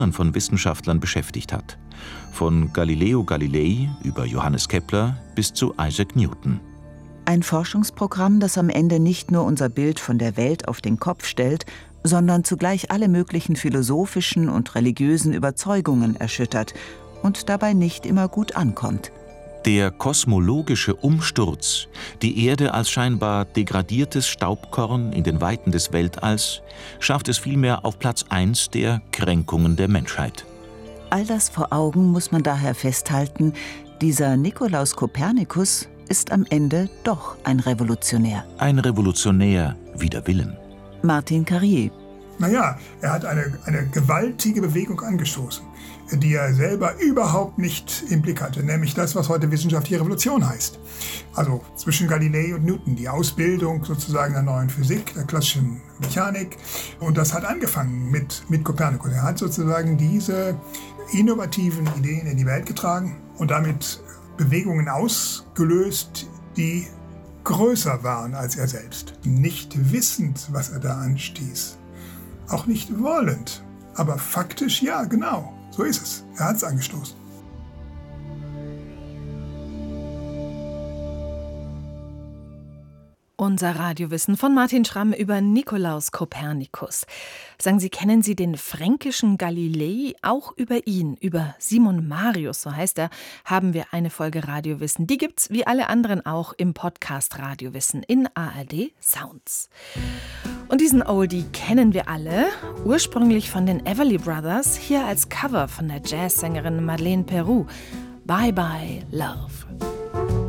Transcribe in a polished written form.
von Wissenschaftlern beschäftigt hat. Von Galileo Galilei über Johannes Kepler bis zu Isaac Newton. Ein Forschungsprogramm, das am Ende nicht nur unser Bild von der Welt auf den Kopf stellt, sondern zugleich alle möglichen philosophischen und religiösen Überzeugungen erschüttert und dabei nicht immer gut ankommt. Der kosmologische Umsturz, die Erde als scheinbar degradiertes Staubkorn in den Weiten des Weltalls, schafft es vielmehr auf Platz 1 der Kränkungen der Menschheit. All das vor Augen muss man daher festhalten, dieser Nikolaus Kopernikus ist am Ende doch ein Revolutionär. Ein Revolutionär wider Willen. Martin Carrier. Naja, er hat eine gewaltige Bewegung angestoßen, die er selber überhaupt nicht im Blick hatte, nämlich das, was heute wissenschaftliche Revolution heißt. Also zwischen Galilei und Newton, die Ausbildung sozusagen der neuen Physik, der klassischen Mechanik. Und das hat angefangen mit Kopernikus. Er hat sozusagen diese innovativen Ideen in die Welt getragen und damit Bewegungen ausgelöst, die größer waren als er selbst. Nicht wissend, was er da anstieß. Auch nicht wollend. Aber faktisch ja, genau. So ist es. Er hat es angestoßen. Unser Radiowissen von Martin Schramm über Nikolaus Kopernikus. Sagen Sie, kennen Sie den fränkischen Galilei? Auch über ihn, über Simon Marius, so heißt er, haben wir eine Folge Radiowissen. Die gibt's wie alle anderen auch im Podcast Radiowissen in ARD Sounds. Und diesen Oldie kennen wir alle, ursprünglich von den Everly Brothers, hier als Cover von der Jazzsängerin Madeleine Peru. Bye Bye Love.